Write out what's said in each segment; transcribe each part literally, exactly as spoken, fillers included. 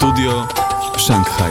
Studio Szanghaj.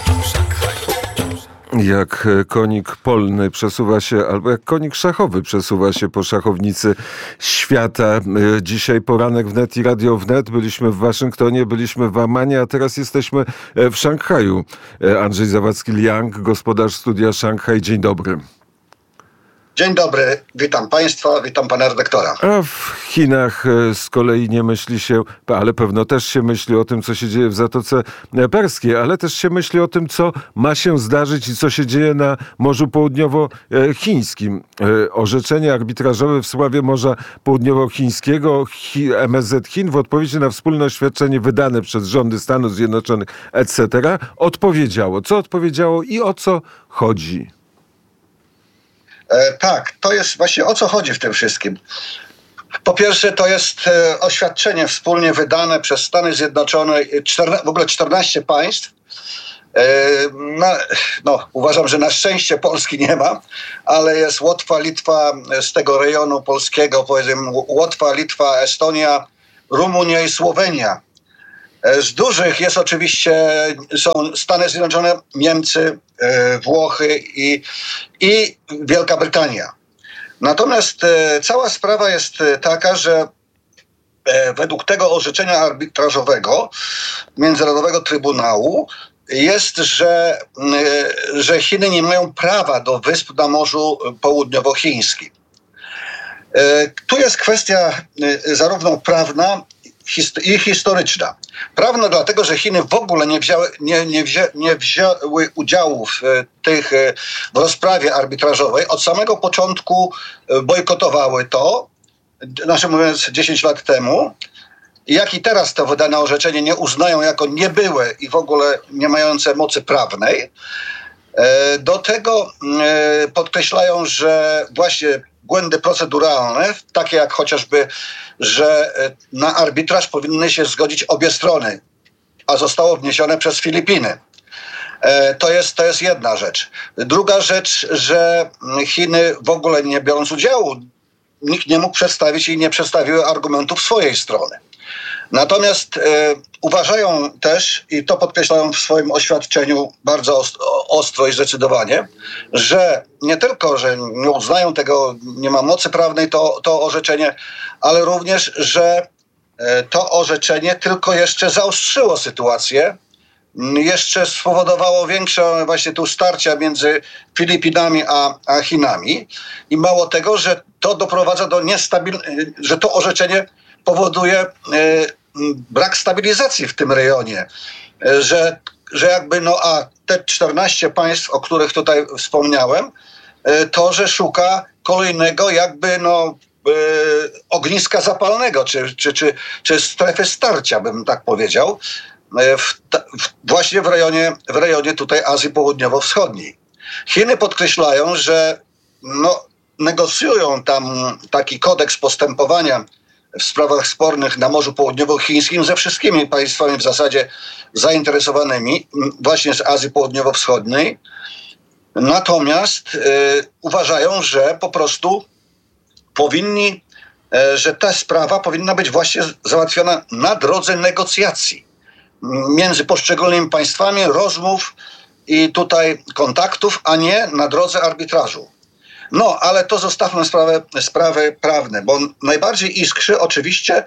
Jak konik polny przesuwa się, albo jak konik szachowy przesuwa się po szachownicy świata. Dzisiaj poranek wnet i radio wnet. Byliśmy w Waszyngtonie, byliśmy w Ammanie, a teraz jesteśmy w Szanghaju. Andrzej Zawadzki-Liang, gospodarz Studia Szanghaj. Dzień dobry. Dzień dobry, witam Państwa, witam Pana redaktora. A w Chinach z kolei nie myśli się, ale pewno też się myśli o tym, co się dzieje w Zatoce Perskiej, ale też się myśli o tym, co ma się zdarzyć i co się dzieje na Morzu Południowochińskim. Orzeczenie arbitrażowe w sprawie Morza Południowochińskiego, M S Z Chin w odpowiedzi na wspólne oświadczenie wydane przez rządy Stanów Zjednoczonych, et cetera odpowiedziało. Co odpowiedziało i o co chodzi? E, tak, to jest właśnie o co chodzi w tym wszystkim. Po pierwsze, to jest e, oświadczenie wspólnie wydane przez Stany Zjednoczone, czterna, w ogóle czternaście państw. E, na, no, uważam, że na szczęście Polski nie ma, ale jest Łotwa, Litwa z tego rejonu polskiego, powiedzmy Łotwa, Litwa, Estonia, Rumunia i Słowenia. Z dużych jest oczywiście, są Stany Zjednoczone, Niemcy, Włochy i, i Wielka Brytania. Natomiast cała sprawa jest taka, że według tego orzeczenia arbitrażowego Międzynarodowego Trybunału jest, że, że Chiny nie mają prawa do wysp na Morzu Południowochińskim. Tu jest kwestia zarówno prawna, i historyczna. Prawna dlatego, że Chiny w ogóle nie wzięły, nie, nie, wzię, nie wzięły udziału w, tych, w rozprawie arbitrażowej. Od samego początku bojkotowały to, znaczy mówiąc dziesięć lat temu. Jak i teraz to wydane orzeczenie nie uznają jako niebyłe i w ogóle nie mające mocy prawnej. Do tego podkreślają, że właśnie błędy proceduralne, takie jak chociażby, że na arbitraż powinny się zgodzić obie strony, a zostało wniesione przez Filipiny. To jest, to jest jedna rzecz. Druga rzecz, że Chiny w ogóle nie biorąc udziału, nikt nie mógł przedstawić i nie przedstawiły argumentów swojej strony. Natomiast e, uważają też, i to podkreślają w swoim oświadczeniu bardzo ostro i zdecydowanie, że nie tylko, że nie uznają tego, nie ma mocy prawnej to, to orzeczenie, ale również, że e, to orzeczenie tylko jeszcze zaostrzyło sytuację, jeszcze spowodowało większe właśnie tu starcia między Filipinami a, a Chinami. I mało tego, że to doprowadza do niestabilności, że to orzeczenie powoduje e, brak stabilizacji w tym rejonie, e, że, że jakby no a te czternaście państw, o których tutaj wspomniałem, e, to, że szuka kolejnego jakby no e, ogniska zapalnego, czy, czy, czy, czy strefy starcia, bym tak powiedział, e, w, w, właśnie w rejonie, w rejonie tutaj Azji Południowo-Wschodniej. Chiny podkreślają, że no, negocjują tam taki kodeks postępowania w sprawach spornych na Morzu Południowochińskim ze wszystkimi państwami w zasadzie zainteresowanymi właśnie z Azji Południowo-Wschodniej. Natomiast y, uważają, że po prostu powinni, y, że ta sprawa powinna być właśnie załatwiona na drodze negocjacji między poszczególnymi państwami, rozmów i tutaj kontaktów, a nie na drodze arbitrażu. No, ale to zostawmy sprawę, sprawy prawne, bo najbardziej iskrzy oczywiście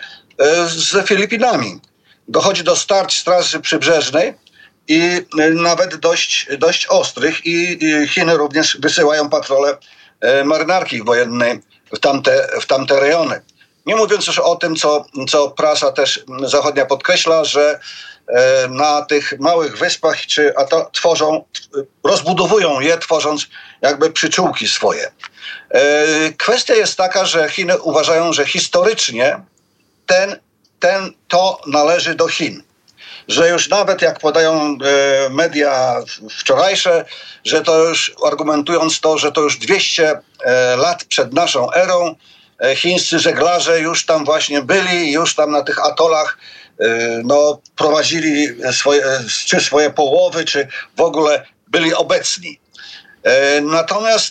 z Filipinami. Dochodzi do starć Straży Przybrzeżnej i nawet dość, dość ostrych i Chiny również wysyłają patrole marynarki wojennej w tamte, w tamte rejony. Nie mówiąc już o tym, co, co prasa też zachodnia podkreśla, że na tych małych wyspach czy a to tworzą, rozbudowują je, tworząc jakby przyczółki swoje. Kwestia jest taka, że Chiny uważają, że historycznie ten, ten, to należy do Chin. Że już nawet jak podają media wczorajsze, że to już argumentując to, że to już dwieście lat przed naszą erą chińscy żeglarze już tam właśnie byli, już tam na tych atolach no, prowadzili swoje, czy swoje połowy, czy w ogóle byli obecni. Natomiast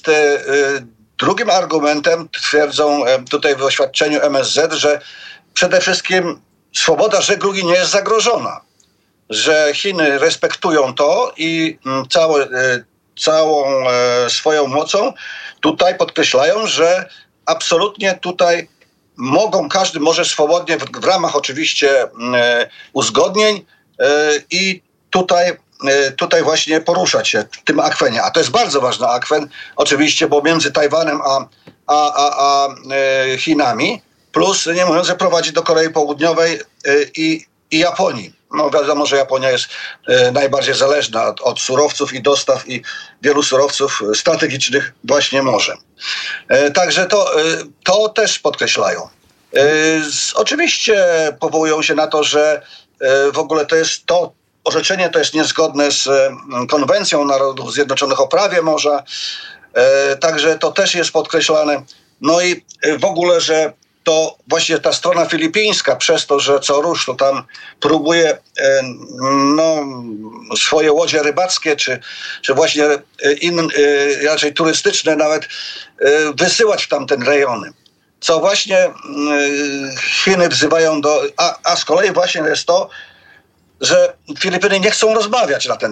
drugim argumentem twierdzą tutaj w oświadczeniu M S Z, że przede wszystkim swoboda żeglugi nie jest zagrożona. że Chiny respektują to i całe, całą swoją mocą tutaj podkreślają, że absolutnie tutaj mogą, każdy może swobodnie, w, w ramach oczywiście uzgodnień i tutaj tutaj właśnie poruszać się w tym akwenie. A to jest bardzo ważny akwen, oczywiście, bo między Tajwanem a, a, a, a Chinami, plus, nie mówiąc, że prowadzi do Korei Południowej i, i Japonii. No wiadomo, że Japonia jest najbardziej zależna od, od surowców i dostaw i wielu surowców strategicznych właśnie morzem. Także to, to też podkreślają. Oczywiście powołują się na to, że w ogóle to jest to, orzeczenie to jest niezgodne z Konwencją Narodów Zjednoczonych o prawie morza, także to też jest podkreślane. No i w ogóle, że to właśnie ta strona filipińska przez to, że co rusz to tam próbuje no, swoje łodzie rybackie, czy, czy właśnie in, raczej turystyczne nawet wysyłać w tamten rejony. Co właśnie Chiny wzywają do... A, a z kolei właśnie jest to, że Filipiny nie chcą rozmawiać na ten